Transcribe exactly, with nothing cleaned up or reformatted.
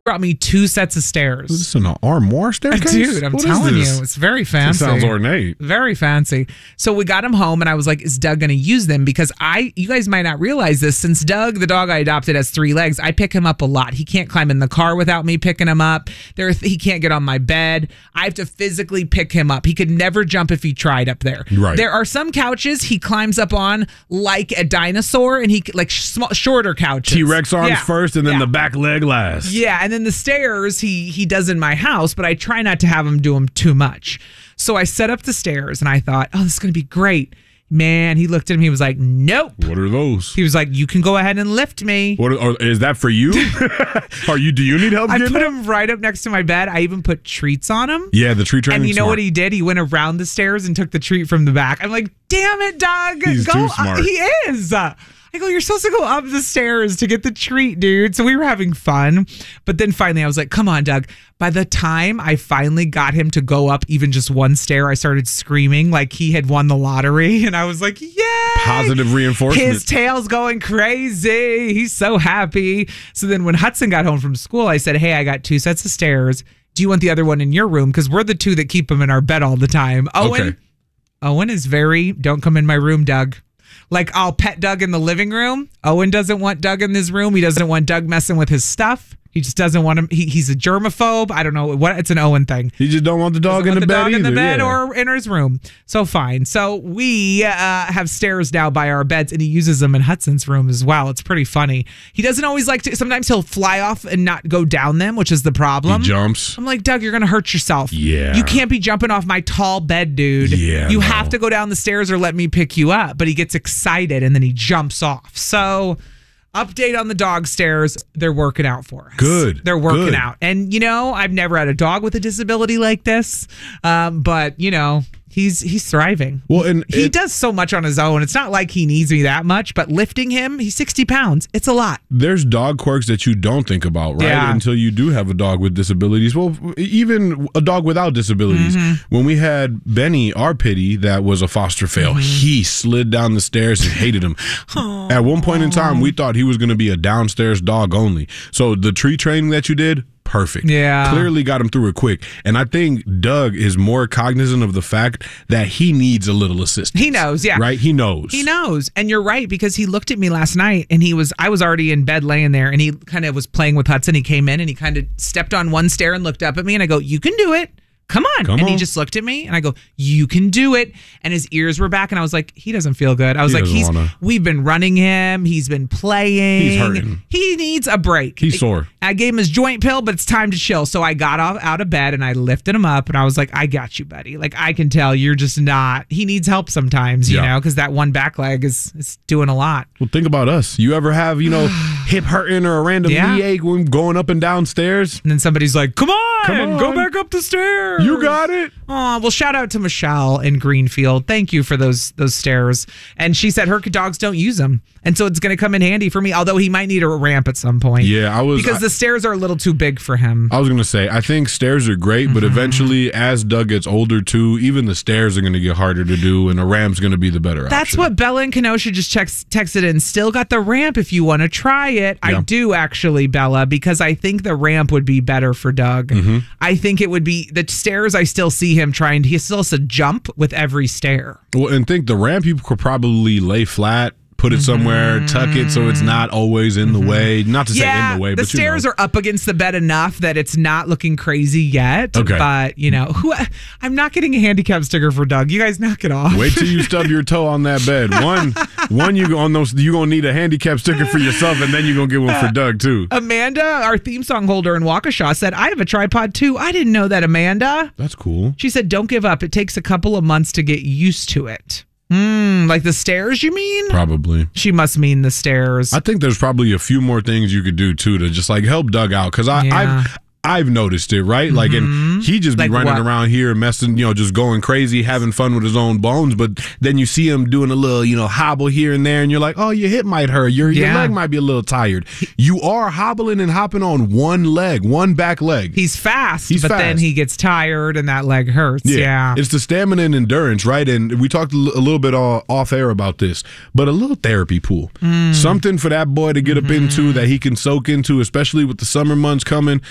brought me two sets of stairs. Is this an armoire staircase? Dude, I'm what telling you, it's very fancy. It sounds ornate. Very fancy. So we got him home, and I was like, is Doug going to use them? Because I, you guys might not realize this, since Doug, the dog I adopted, has three legs, I pick him up a lot. He can't climb in the car without me picking him up. There, he can't get on my bed. I have to physically pick him up. He could never jump if he tried up there. Right. There are some couches he climbs up on like a dinosaur, and he like small, shorter couches. T-Rex arms yeah. first, and then yeah. the back leg last. Yeah, and then the stairs he he does in my house, but I try not to have him do them too much. So I set up the stairs, and I thought, oh, this is going to be great. Man, he looked at me. He was like, nope. What are those? He was like, you can go ahead and lift me. What are, is that for you? Are you? Do you need help? I getting put up? him right up next to my bed. I even put treats on him. Yeah, the treat training. And you know smart. what he did? He went around the stairs and took the treat from the back. I'm like, damn it, Doug. He's go too smart. Up. He is. I go, you're supposed to go up the stairs to get the treat, dude. So we were having fun. But then finally I was like, come on, Doug. By the time I finally got him to go up even just one stair, I started screaming like he had won the lottery. And I was like, yay! Positive reinforcement. His tail's going crazy. He's so happy. So then when Hudson got home from school, I said, hey, I got two sets of stairs. Do you want the other one in your room? Because we're the two that keep him in our bed all the time. Owen, Okay. Owen is very, don't come in my room, Doug. Like, I'll pet Doug in the living room. Owen doesn't want Doug in his room. He doesn't want Doug messing with his stuff. He just doesn't want him. He, he's a germaphobe. I don't know what. It's an Owen thing. You just don't want the dog in the, the bed dog either. in the bed yeah. or in his room. So fine. So we uh, have stairs now by our beds, and he uses them in Hudson's room as well. It's pretty funny. He doesn't always like to. Sometimes he'll fly off and not go down them, which is the problem. He jumps. I'm like, Doug, you're gonna hurt yourself. Yeah. You can't be jumping off my tall bed, dude. Yeah, You no. have to go down the stairs or let me pick you up. But he gets excited and then he jumps off. So. Update on the dog stairs. They're working out for us. Good. They're working Good. out. And, you know, I've never had a dog with a disability like this. Um, but, you know, he's he's thriving. Well, and he it- does so much on his own. It's not like he needs me that much, but lifting him, he's sixty pounds. It's a lot. There's dog quirks that you don't think about, right? Yeah. Until you do have a dog with disabilities. Well, even a dog without disabilities. Mm-hmm. When we had Benny, our pitty, that was a foster fail, Mm-hmm. he slid down the stairs and hated him. At one point in time, we thought he was going to be a downstairs dog only. So the tree training that you did, perfect. Yeah. Clearly got him through it quick. And I think Doug is more cognizant of the fact that he needs a little assistance. He knows, yeah. Right? He knows. He knows. And you're right, because he looked at me last night and he was, I was already in bed laying there, and he kind of was playing with Hudson. He came in and he kind of stepped on one stair and looked up at me, and I go, you can do it. Come on. Come and he on. just looked at me and I go, you can do it. And his ears were back and I was like, he doesn't feel good. I was He like, doesn't he's, wanna. we've been running him. He's been playing. He's hurting. He needs a break. He's sore. I gave him his joint pill, but it's time to chill. So I got off out of bed and I lifted him up and I was like, I got you, buddy. Like, I can tell you're just not, he needs help sometimes, you Yeah. know, because that one back leg is, is doing a lot. Well, think about us. You ever have, you know, hip hurting or a random Yeah. knee ache when going up and down stairs? And then somebody's like, come on, Come on. go back up the stairs. You got it. Oh, well, shout out to Michelle in Greenfield. Thank you for those those stairs. And she said her dogs don't use them. And so it's going to come in handy for me, although he might need a ramp at some point. Yeah, I was Because I, the stairs are a little too big for him. I was gonna say I think stairs are great, Mm-hmm. but eventually, as Doug gets older too, even the stairs are gonna get harder to do, and a ramp's gonna be the better That's option. what Bella in Kenosha just checks, texted in. Still got the ramp if you want to try it. I Yeah. do actually, Bella, because I think the ramp would be better for Doug. Mm-hmm. I think it would be the stairs. I still see him trying. He still has to jump with every stair. Well, and think the ramp you could probably lay flat, put it somewhere, tuck it so it's not always in the way. Not to say in the way, the but stairs you know. are up against the bed enough that it's not looking crazy yet. Okay. But, you know, who I'm not getting a handicap sticker for Doug. You guys knock it off. Wait till you stub your toe on that bed. One, one you go on those. You gonna need a handicap sticker for yourself, and then you are gonna get one for Doug too. Amanda, our theme song holder in Waukesha, said, I have a tripod too. I didn't know that, Amanda. That's cool. She said, don't give up. It takes a couple of months to get used to it. Hmm, like the stairs, you mean? Probably. She must mean the stairs. I think there's probably a few more things you could do too to just like help Doug out, because I Yeah. I've I've noticed it, right? Like, and he just be Like running what? around here messing, you know, just going crazy, having fun with his own bones. But then you see him doing a little, you know, hobble here and there, and you're like, oh, your hip might hurt, your your Yeah. leg might be a little tired. You are hobbling and hopping on one leg, one back leg. He's fast, He's but then fast. he gets tired and that leg hurts. Yeah. It's the stamina and endurance, right? And we talked a li- a little bit all, off air about this, but a little therapy pool. Mm. Something for that boy to get up into that he can soak into, especially with the summer months coming.